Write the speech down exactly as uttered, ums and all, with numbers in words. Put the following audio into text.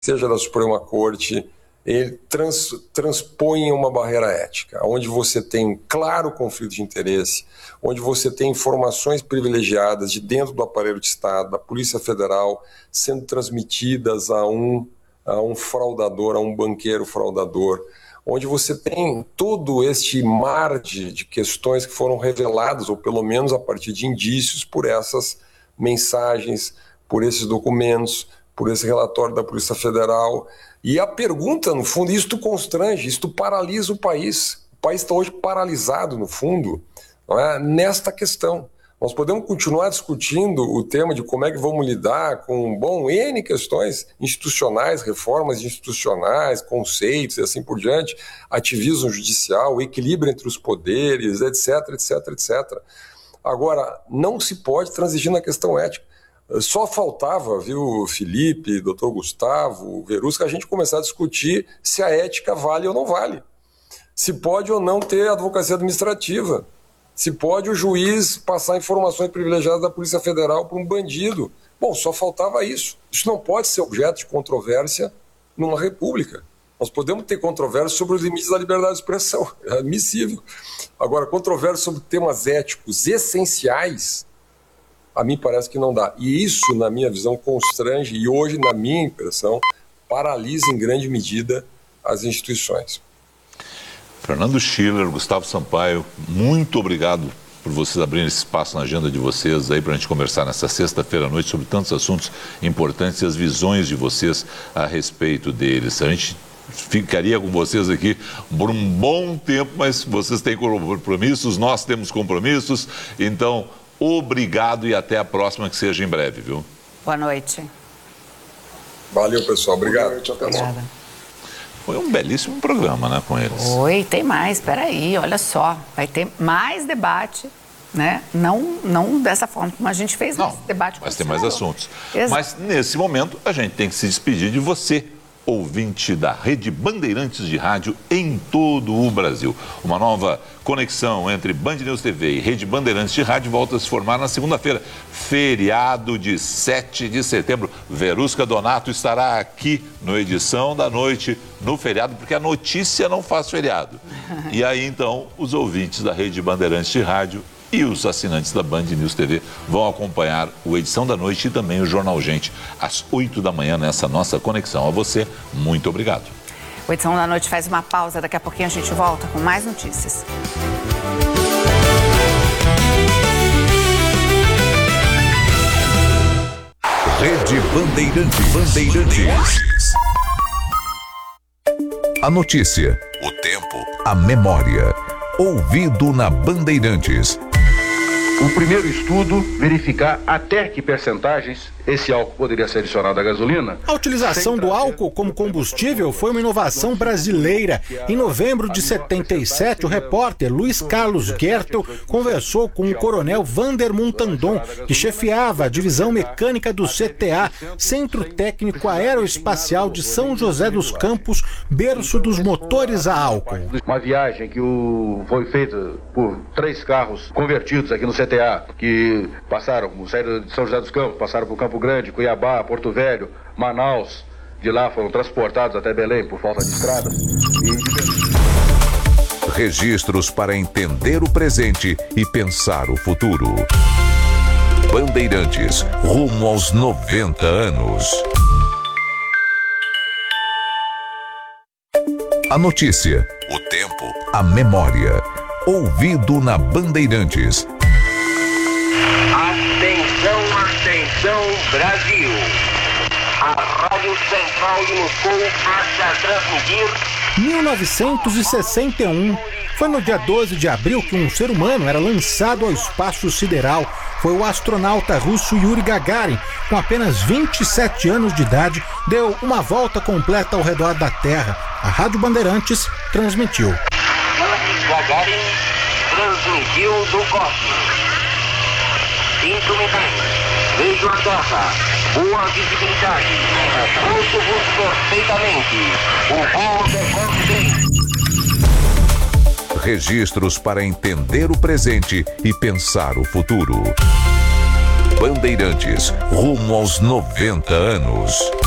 seja da Suprema Corte, ele trans, transpõe uma barreira ética, onde você tem um claro conflito de interesse, onde você tem informações privilegiadas de dentro do aparelho de Estado, da Polícia Federal, sendo transmitidas a um, a um fraudador, a um banqueiro fraudador, onde você tem todo este mar de, de questões que foram reveladas, ou pelo menos a partir de indícios, por essas mensagens, por esses documentos, por esse relatório da Polícia Federal. E a pergunta, no fundo, isto constrange, isto paralisa o país. O país está hoje paralisado, no fundo, não é? Nesta questão. Nós podemos continuar discutindo o tema de como é que vamos lidar com, bom, N questões institucionais, reformas institucionais, conceitos e assim por diante, ativismo judicial, equilíbrio entre os poderes, etc, etc, etcétera. Agora, não se pode transigir na questão ética. Só faltava, viu, Felipe, doutor Gustavo, Verusca, a gente começar a discutir se a ética vale ou não vale. Se pode ou não ter advocacia administrativa. Se pode o juiz passar informações privilegiadas da Polícia Federal para um bandido. Bom, só faltava isso. Isso não pode ser objeto de controvérsia numa república. Nós podemos ter controvérsia sobre os limites da liberdade de expressão. É admissível. Agora, controvérsia sobre temas éticos essenciais, a mim parece que não dá. E isso, na minha visão, constrange e hoje, na minha impressão, paralisa em grande medida as instituições. Fernando Schiller, Gustavo Sampaio, muito obrigado por vocês abrirem esse espaço na agenda de vocês aí para a gente conversar nessa sexta-feira à noite sobre tantos assuntos importantes e as visões de vocês a respeito deles. A gente ficaria com vocês aqui por um bom tempo, mas vocês têm compromissos, nós temos compromissos, então obrigado e até a próxima, que seja em breve, viu? Boa noite. Valeu, pessoal. Obrigado. Boa noite, obrigada. Foi um belíssimo programa, né, com eles. Oi, tem mais, peraí, olha só. Vai ter mais debate, né? Não, não dessa forma como a gente fez não, nesse debate. Mas tem mais assuntos. Exato. Mas nesse momento a gente tem que se despedir de você, ouvinte da Rede Bandeirantes de Rádio em todo o Brasil. Uma nova conexão entre Band News T V e Rede Bandeirantes de Rádio volta a se formar na segunda-feira, feriado de sete de setembro. Verusca Donato estará aqui no Edição da Noite, no feriado, porque a notícia não faz feriado. E aí, então, os ouvintes da Rede Bandeirantes de Rádio e os assinantes da Band News T V vão acompanhar o Edição da Noite e também o Jornal Gente, às oito da manhã, nessa nossa conexão. A você, muito obrigado. O Edição da Noite faz uma pausa, daqui a pouquinho a gente volta com mais notícias. Rede Bandeirantes. Bandeirantes. A notícia, o tempo, a memória. Ouvido na Bandeirantes. O primeiro estudo, verificar até que percentagens esse álcool poderia ser adicionado à gasolina. A utilização do álcool como combustível foi uma inovação brasileira. Em novembro de setenta e sete, o repórter Luiz Carlos Gertel conversou com o coronel Vander Muntandon, que chefiava a divisão mecânica do C T A, Centro Técnico Aeroespacial de São José dos Campos, berço dos motores a álcool. Uma viagem que o... foi feita por três carros convertidos aqui no C T A, que passaram, saíram de São José dos Campos, passaram por Campo Grande, Cuiabá, Porto Velho, Manaus. De lá foram transportados até Belém por falta de estrada. E... Registros para entender o presente e pensar o futuro. Bandeirantes, rumo aos noventa anos. A notícia, o tempo, a memória. Ouvido na Bandeirantes. Atenção, atenção, Brasil. A Rádio Central de Moscou passa a transmitir... mil novecentos e sessenta e um. Foi no dia doze de abril que um ser humano era lançado ao espaço sideral. Foi o astronauta russo Yuri Gagarin, com apenas vinte e sete anos de idade, deu uma volta completa ao redor da Terra. A Rádio Bandeirantes transmitiu. Yuri Gagarin transmitiu do cosmos. Cinco minutos. Vejo a Terra. Boa visibilidade. Ouço-vos perfeitamente. O voo decorre bem. Registros para entender o presente e pensar o futuro. Bandeirantes, rumo aos noventa anos.